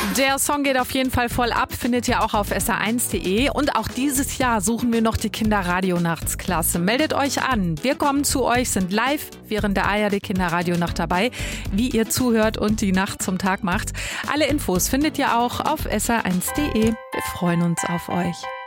Der Song geht auf jeden Fall voll ab, findet ihr auch auf sr1.de. Und auch dieses Jahr suchen wir noch die Kinderradionachtsklasse. Meldet euch an. Wir kommen zu euch, sind live während der ARD Kinderradionacht dabei, wie ihr zuhört und die Nacht zum Tag macht. Alle Infos findet ihr auch auf sr1.de. Wir freuen uns auf euch.